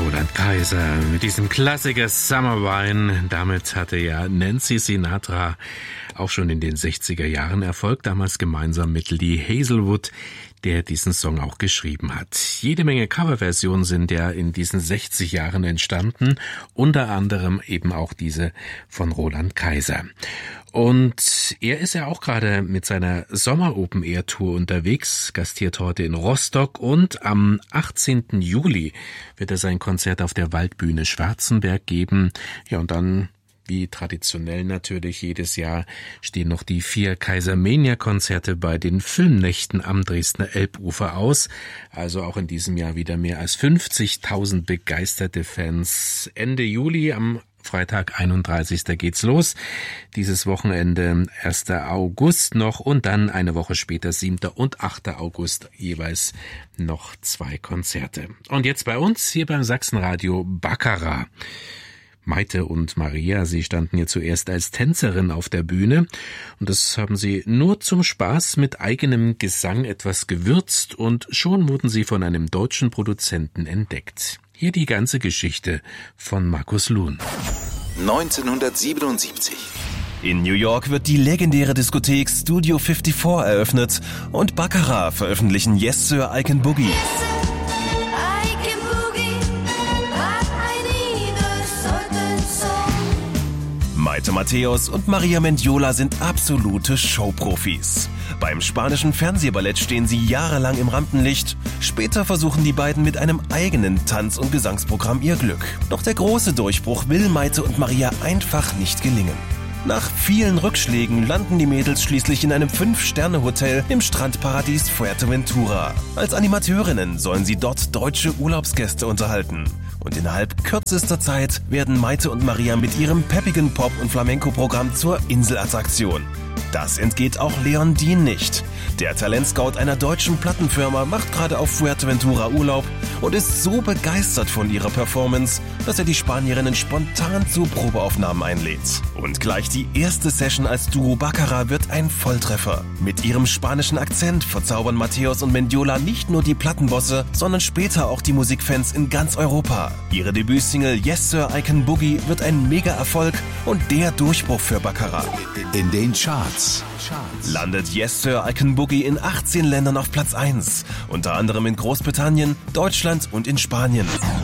Roland Kaiser mit diesem Klassiker Summer Wine. Damit hatte ja Nancy Sinatra auch schon in den 60er Jahren Erfolg, damals gemeinsam mit Lee Hazelwood, der diesen Song auch geschrieben hat. Jede Menge Coverversionen sind ja in diesen 60 Jahren entstanden, unter anderem eben auch diese von Roland Kaiser. Und er ist ja auch gerade mit seiner Sommer-Open-Air-Tour unterwegs, gastiert heute in Rostock und am 18. Juli wird er sein Konzert auf der Waldbühne Schwarzenberg geben. Ja, und dann, wie traditionell natürlich jedes Jahr, stehen noch die 4 Kaisermania-Konzerte bei den Filmnächten am Dresdner Elbufer aus. Also auch in diesem Jahr wieder mehr als 50.000 begeisterte Fans. Ende Juli am Freitag, 31. geht's los. Dieses Wochenende 1. August noch und dann eine Woche später 7. und 8. August jeweils noch 2 Konzerte. Und jetzt bei uns hier beim Sachsenradio Baccarat. Maite und Maria, sie standen hier zuerst als Tänzerin auf der Bühne und das haben sie nur zum Spaß mit eigenem Gesang etwas gewürzt und schon wurden sie von einem deutschen Produzenten entdeckt. Hier die ganze Geschichte von Markus Luhn. 1977. In New York wird die legendäre Diskothek Studio 54 eröffnet und Baccarat veröffentlichen Yes Sir, I Can Boogie. Maite Matthäus und Maria Mendiola sind absolute Showprofis. Beim spanischen Fernsehballett stehen sie jahrelang im Rampenlicht. Später versuchen die beiden mit einem eigenen Tanz- und Gesangsprogramm ihr Glück. Doch der große Durchbruch will Maite und Maria einfach nicht gelingen. Nach vielen Rückschlägen landen die Mädels schließlich in einem 5-Sterne-Hotel im Strandparadies Fuerteventura. Als Animateurinnen sollen sie dort deutsche Urlaubsgäste unterhalten. Und innerhalb kürzester Zeit werden Maite und Maria mit ihrem peppigen Pop- und Flamenco-Programm zur Inselattraktion. Das entgeht auch Leon Dien nicht. Der Talentscout einer deutschen Plattenfirma macht gerade auf Fuerteventura Urlaub und ist so begeistert von ihrer Performance, dass er die Spanierinnen spontan zu Probeaufnahmen einlädt. Und gleich die erste Session als Duo Baccarat wird ein Volltreffer. Mit ihrem spanischen Akzent verzaubern Matthäus und Mendiola nicht nur die Plattenbosse, sondern später auch die Musikfans in ganz Europa. Ihre Debütsingle Yes Sir, I Can Boogie wird ein Mega-Erfolg und der Durchbruch für Baccarat. In den Charts landet Yes Sir, I Can Boogie in 18 Ländern auf Platz 1, unter anderem in Großbritannien, Deutschland und in Spanien.